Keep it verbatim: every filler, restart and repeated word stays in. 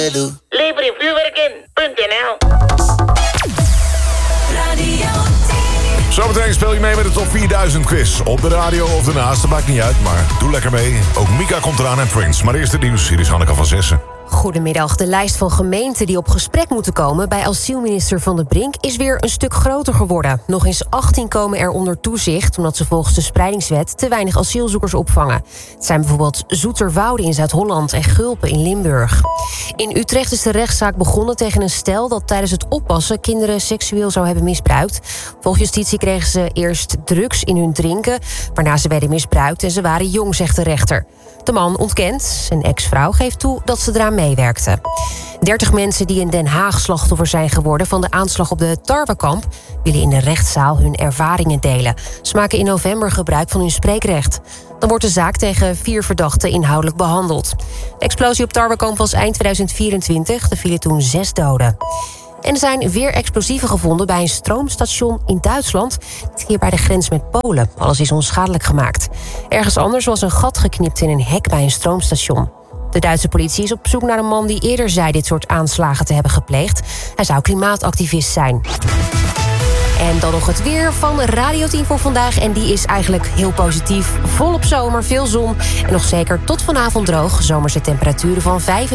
je doet. Lever je vuurwerk in punt n l. Zometeen speel je mee met de Top vierduizend quiz. Op de radio of ernaast, dat maakt niet uit, maar doe lekker mee. Ook Mika komt eraan en Prince. Maar eerst het nieuws, hier is Hanneke van Zessen. Goedemiddag. De lijst van gemeenten die op gesprek moeten komen bij asielminister Van der Brink is weer een stuk groter geworden. Nog eens achttien komen er onder toezicht, omdat ze volgens de spreidingswet te weinig asielzoekers opvangen. Het zijn bijvoorbeeld Zoeterwoude in Zuid-Holland en Gulpen in Limburg. In Utrecht is de rechtszaak begonnen tegen een stel dat tijdens het oppassen kinderen seksueel zou hebben misbruikt. Volgens justitie kregen ze eerst drugs in hun drinken, waarna ze werden misbruikt en ze waren jong, zegt de rechter. De man ontkent. Zijn ex-vrouw geeft toe dat ze eraan meewerkte. dertig mensen die in Den Haag slachtoffer zijn geworden van de aanslag op de Tarwekamp willen in de rechtszaal hun ervaringen delen. Ze maken in november gebruik van hun spreekrecht. Dan wordt de zaak tegen vier verdachten inhoudelijk behandeld. De explosie op Tarwekamp was eind tweeduizend vierentwintig. Er vielen toen zes doden. En er zijn weer explosieven gevonden bij een stroomstation in Duitsland. Dit keer bij de grens met Polen. Alles is onschadelijk gemaakt. Ergens anders was een gat geknipt in een hek bij een stroomstation. De Duitse politie is op zoek naar een man die eerder zei dit soort aanslagen te hebben gepleegd. Hij zou klimaatactivist zijn. En dan nog het weer van Radio tien voor vandaag. En die is eigenlijk heel positief. Volop zomer, veel zon en nog zeker tot vanavond droog. Zomerse temperaturen van vijfentwintig